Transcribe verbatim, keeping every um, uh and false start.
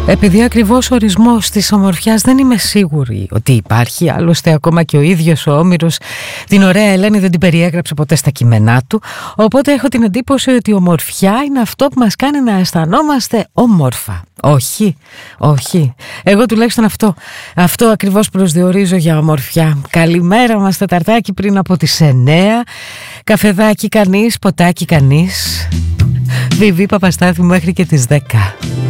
Επειδή ακριβώς ο ορισμός της ομορφιάς δεν είμαι σίγουρη ότι υπάρχει, άλλωστε ακόμα και ο ίδιος ο Όμηρος την ωραία Ελένη δεν την περιέγραψε ποτέ στα κείμενά του, οπότε έχω την εντύπωση ότι η ομορφιά είναι αυτό που μας κάνει να αισθανόμαστε όμορφα. Όχι, όχι. Εγώ τουλάχιστον αυτό, αυτό ακριβώς προσδιορίζω για ομορφιά. Καλημέρα μας Τεταρτάκι πριν από τις εννέα, καφεδάκι κανείς, ποτάκι κανείς. Βιβί Παπαστάθη μέχρι και τις δέκα.